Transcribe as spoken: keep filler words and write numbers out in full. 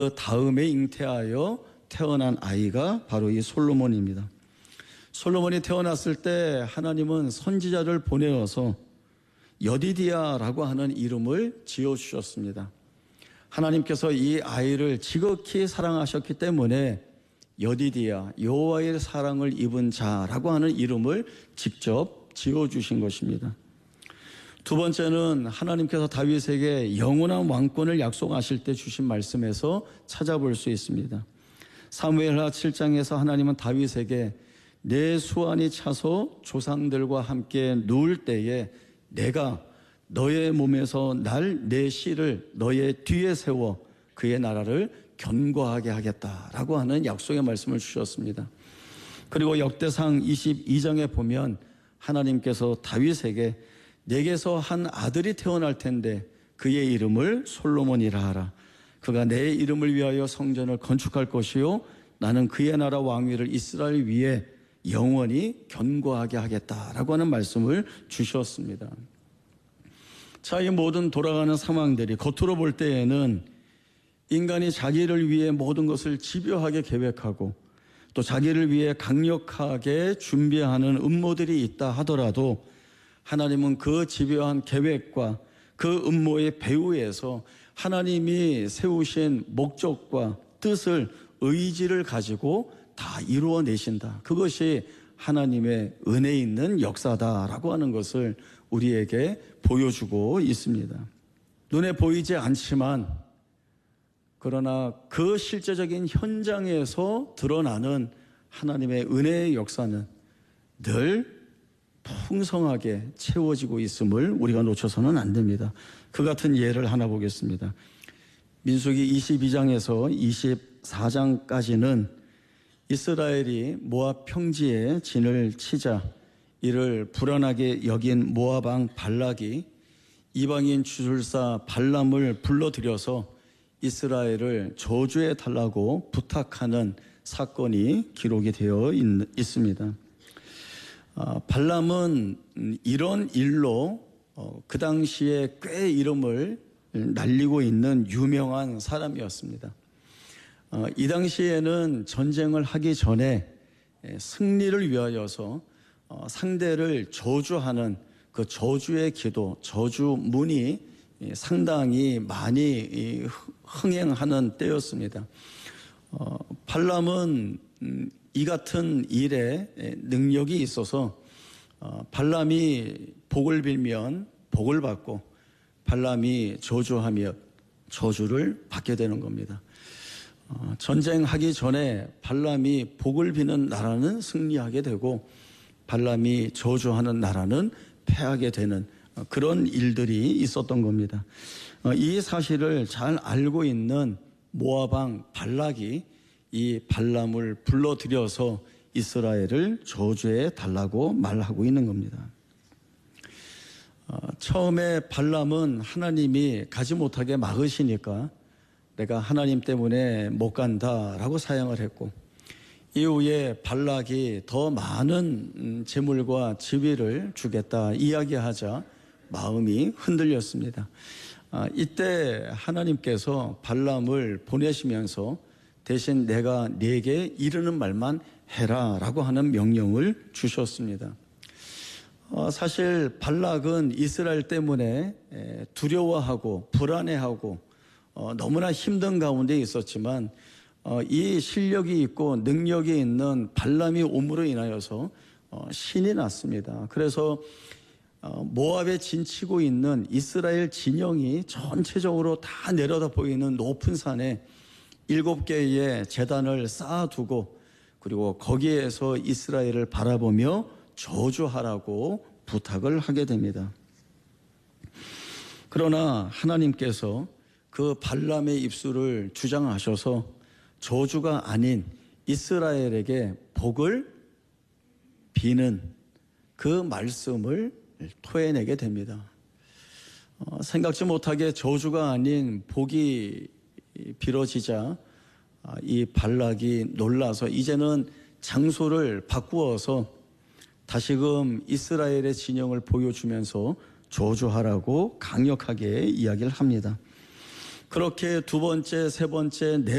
그 다음에 잉태하여 태어난 아이가 바로 이 솔로몬입니다. 솔로몬이 태어났을 때 하나님은 선지자를 보내어서 여디디야라고 하는 이름을 지어주셨습니다. 하나님께서 이 아이를 지극히 사랑하셨기 때문에 여디디야, 여호와의 사랑을 입은 자라고 하는 이름을 직접 지어주신 것입니다. 두 번째는 하나님께서 다윗에게 영원한 왕권을 약속하실 때 주신 말씀에서 찾아볼 수 있습니다. 사무엘하 칠 장에서 하나님은 다윗에게 내 수완이 차서 조상들과 함께 누울 때에 내가 너의 몸에서 날 내 씨를 너의 뒤에 세워 그의 나라를 견고하게 하겠다라고 하는 약속의 말씀을 주셨습니다. 그리고 역대상 이십이 장에 보면 하나님께서 다윗에게 내게서 한 아들이 태어날 텐데 그의 이름을 솔로몬이라 하라. 그가 내 이름을 위하여 성전을 건축할 것이요 나는 그의 나라 왕위를 이스라엘 위에 영원히 견고하게 하겠다라고 하는 말씀을 주셨습니다. 자, 이 모든 돌아가는 상황들이 겉으로 볼 때에는 인간이 자기를 위해 모든 것을 집요하게 계획하고 또 자기를 위해 강력하게 준비하는 음모들이 있다 하더라도 하나님은 그 집요한 계획과 그 음모의 배후에서 하나님이 세우신 목적과 뜻을 의지를 가지고 다 이루어내신다. 그것이 하나님의 은혜 있는 역사다라고 하는 것을 우리에게 보여주고 있습니다. 눈에 보이지 않지만 그러나 그 실제적인 현장에서 드러나는 하나님의 은혜의 역사는 늘 풍성하게 채워지고 있음을 우리가 놓쳐서는 안 됩니다. 그 같은 예를 하나 보겠습니다. 민수기 이십이 장에서 이십사 장까지는 이스라엘이 모압 평지에 진을 치자 이를 불안하게 여긴 모압 왕 발락이 이방인 주술사 발람을 불러들여서 이스라엘을 저주해 달라고 부탁하는 사건이 기록이 되어 있, 있습니다. 아, 발람은 이런 일로 어, 그 당시에 꽤 이름을 날리고 있는 유명한 사람이었습니다. 어, 이 당시에는 전쟁을 하기 전에 승리를 위하여서 어, 상대를 저주하는 그 저주의 기도, 저주문이 상당히 많이 흥행하는 때였습니다. 어, 발람은 이 같은 일에 능력이 있어서 어, 발람이 복을 빌면 복을 받고 발람이 저주하며 저주를 받게 되는 겁니다. 어, 전쟁하기 전에 발람이 복을 비는 나라는 승리하게 되고 발람이 저주하는 나라는 패하게 되는 그런 일들이 있었던 겁니다. 어, 이 사실을 잘 알고 있는 모압 왕 발락이 이 발람을 불러들여서 이스라엘을 저주해 달라고 말하고 있는 겁니다. 어, 처음에 발람은 하나님이 가지 못하게 막으시니까 내가 하나님 때문에 못 간다라고 사양을 했고 이후에 발락이 더 많은 재물과 지위를 주겠다 이야기하자 마음이 흔들렸습니다. 아, 이때 하나님께서 발람을 보내시면서 대신 내가 네게 이르는 말만 해라 라고 하는 명령을 주셨습니다. 어, 사실 발락은 이스라엘 때문에 두려워하고 불안해하고 어, 너무나 힘든 가운데 있었지만 어, 이 실력이 있고 능력이 있는 발람이 옴으로 인하여서 어, 신이 났습니다. 그래서 어, 모압에 진치고 있는 이스라엘 진영이 전체적으로 다 내려다 보이는 높은 산에 일곱 개의 제단을 쌓아두고 그리고 거기에서 이스라엘을 바라보며 저주하라고 부탁을 하게 됩니다. 그러나 하나님께서 그 발람의 입술을 주장하셔서 저주가 아닌 이스라엘에게 복을 비는 그 말씀을 토해내게 됩니다. 어, 생각지 못하게 저주가 아닌 복이 빌어지자 이 발락이 놀라서 이제는 장소를 바꾸어서 다시금 이스라엘의 진영을 보여주면서 저주하라고 강력하게 이야기를 합니다. 그렇게 두 번째, 세 번째, 네